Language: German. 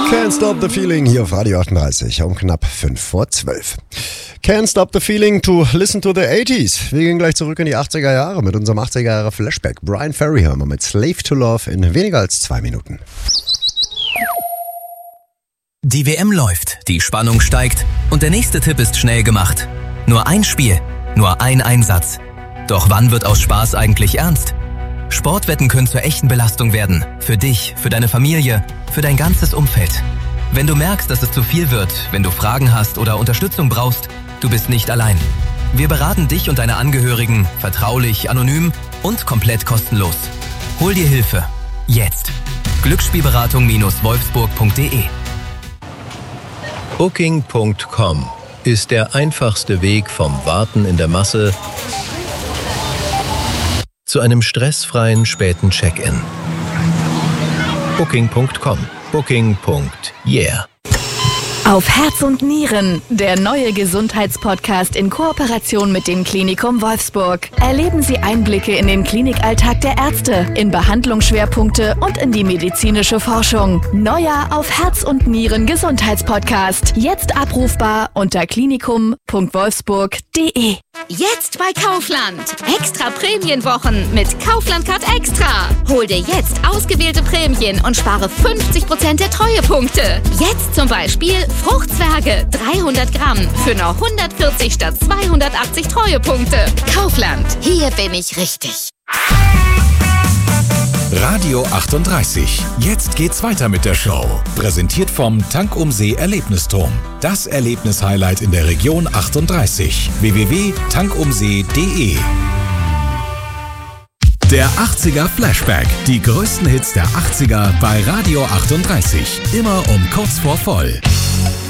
Can't Stop the Feeling hier auf Radio 38 um knapp 5:12. Can't Stop the Feeling to listen to the 80s. Wir gehen gleich zurück in die 80er Jahre mit unserem 80er Jahre Flashback. Brian Ferry hören wir mit Slave to Love in weniger als 2 Minuten. Die WM läuft, die Spannung steigt und der nächste Tipp ist schnell gemacht. Nur ein Spiel, nur ein Einsatz. Doch wann wird aus Spaß eigentlich ernst? Sportwetten können zur echten Belastung werden. Für dich, für deine Familie, für dein ganzes Umfeld. Wenn du merkst, dass es zu viel wird, wenn du Fragen hast oder Unterstützung brauchst, du bist nicht allein. Wir beraten dich und deine Angehörigen vertraulich, anonym und komplett kostenlos. Hol dir Hilfe. Jetzt. Glücksspielberatung-wolfsburg.de. Booking.com ist der einfachste Weg vom Warten in der Masse zu einem stressfreien späten Check-in. Booking.com. Booking.yeah. Auf Herz und Nieren, der neue Gesundheitspodcast in Kooperation mit dem Klinikum Wolfsburg. Erleben Sie Einblicke in den Klinikalltag der Ärzte, in Behandlungsschwerpunkte und in die medizinische Forschung. Neuer Auf Herz und Nieren Gesundheitspodcast. Jetzt abrufbar unter klinikum.wolfsburg.de. Jetzt bei Kaufland. Extra Prämienwochen mit Kaufland Card Extra. Hol dir jetzt ausgewählte Prämien und spare 50% der Treuepunkte. Jetzt zum Beispiel Fruchtzwerge 300 Gramm für nur 140 statt 280 Treuepunkte. Kaufland. Hier bin ich richtig. Radio 38. Jetzt geht's weiter mit der Show. Präsentiert vom Tank um See Erlebnisturm. Das Erlebnishighlight in der Region 38. www.tankumsee.de. Der 80er Flashback. Die größten Hits der 80er bei Radio 38. Immer um kurz vor voll.